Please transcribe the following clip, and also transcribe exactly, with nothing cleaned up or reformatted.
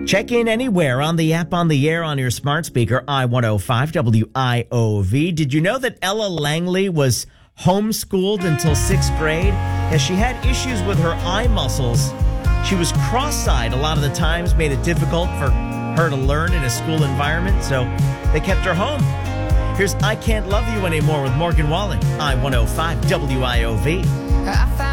Check in anywhere on the app, on the air, on your smart speaker, I one oh five W I O V. Did you know that Ella Langley was homeschooled until sixth grade? As she had issues with her eye muscles, she was cross-eyed a lot of the times, made it difficult for her to learn in a school environment, so they kept her home. Here's I Can't Love You Anymore with Morgan Wallen, I one oh five W I O V.